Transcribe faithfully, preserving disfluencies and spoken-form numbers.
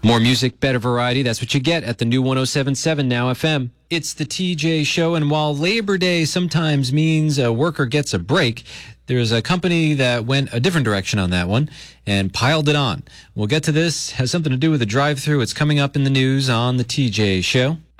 More music, better variety. That's what you get at the new one oh seven point seven Now F M. It's the T J Show, and while Labor Day sometimes means a worker gets a break, there's a company that went a different direction on that one and piled it on. We'll get to this. Has something to do with the drive-thru. It's coming up in the news on the T J Show.